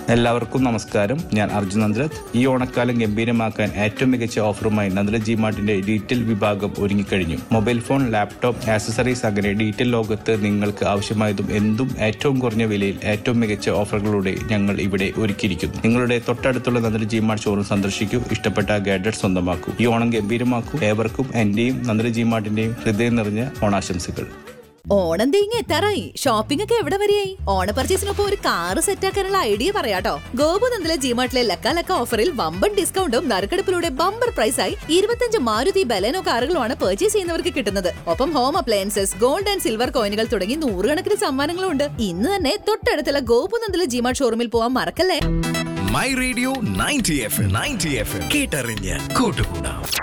എല്ലാവർക്കും നമസ്കാരം. ഞാൻ അർജുൻ നന്ദ്രത്. ഈ ഓണക്കാലം ഗംഭീരമാക്കാൻ ഏറ്റവും മികച്ച ഓഫറുമായി നന്ദ്ര ജി മാർട്ടിന്റെ ഡീറ്റെയിൽ വിഭാഗം ഒരുങ്ങിക്കഴിഞ്ഞു. മൊബൈൽ ഫോൺ, ലാപ്ടോപ്പ്, ആക്സസറീസ് അങ്ങനെ ഡീറ്റെയിൽ ലോകത്ത് നിങ്ങൾക്ക് ആവശ്യമായതും എന്തും ഏറ്റവും കുറഞ്ഞ വിലയിൽ ഏറ്റവും മികച്ച ഓഫറുകളോടെ ഞങ്ങൾ ഇവിടെ ഒരുക്കിയിരിക്കുന്നു. നിങ്ങളുടെ തൊട്ടടുത്തുള്ള നന്ദ്ര ജി മാർട്ട് ഷോറൂം സന്ദർശിക്കൂ. ഇഷ്ടപ്പെട്ട ഗാഡ്ജറ്റ് സ്വന്തമാക്കൂ. ഈ ഓണം ഗംഭീരമാക്കൂ. ഏവർക്കും എന്റെയും നന്ദ്ര ജി മാർട്ടിന്റെയും ഹൃദയം നിറഞ്ഞ ഓണാശംസകൾ. ഓണം തേങ്ങ എത്താറായി. ഷോപ്പിംഗ് ഒക്കെ എവിടെ വരെയായി? ഓണ പർച്ചേസിനൊപ്പം ഒരു കാറ് സെറ്റാക്കാനുള്ള ഐഡിയ പറയാട്ടോ. ഗോപുനന്ദിലെ ജിമാർട്ടിലെ ലക്ക ഓഫറിൽ വമ്പൻ ഡിസ്കൗണ്ടും നറുക്കെടുപ്പിലൂടെ ബമ്പർ പ്രൈസായി 25 മാരുതി ബലേനോ കാറുകളുമാണ് പർച്ചേസ് ചെയ്യുന്നവർക്ക് കിട്ടുന്നത്. ഒപ്പം home appliances, gold and silver കോയിനുകൾ തുടങ്ങി 100 കണക്കിന് സമ്മാനങ്ങളും ഉണ്ട്. ഇന്ന് തന്നെ തൊട്ടടുത്തുള്ള ഗോപുനന്ദിലെ ജിമാർട്ട് ഷോറൂമിൽ പോവാൻ മറക്കല്ലേ. മൈ റേഡിയോ 90 FM കേട്ടറിഞ്ഞ് കൂട്ടുകൂടാം.